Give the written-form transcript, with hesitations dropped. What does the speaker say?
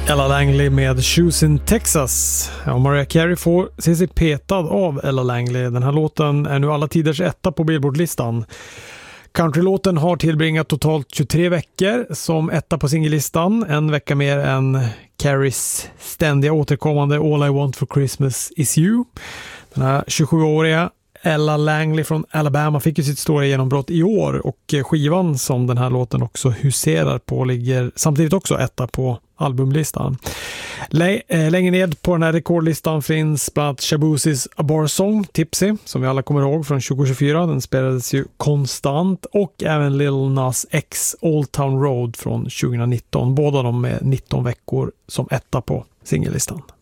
Ella Langley med Shoes in Texas. Ja, Mariah Carey får se sig petad av Ella Langley. Den här låten är nu alla tiders etta på Billboard-listan. Countrylåten har tillbringat totalt 23 veckor som etta på singellistan. En vecka mer än Careys ständiga återkommande All I Want for Christmas is You. Den här 27-åriga Ella Langley från Alabama fick ju sitt stora genombrott i år, och skivan som den här låten också huserar på ligger samtidigt också etta på albumlistan. Längre ned på den här rekordlistan finns bland annat Shaboozies A Bar Song, Tipsy, som vi alla kommer ihåg från 2024. Den spelades ju konstant, och även Lil Nas X Old Town Road från 2019. Båda de med 19 veckor som etta på singellistan.